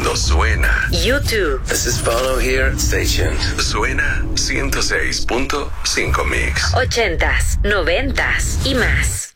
cuando suena. YouTube. This is Follow here. Stay tuned. Suena 106.5 Mix. 80s, 90s y más.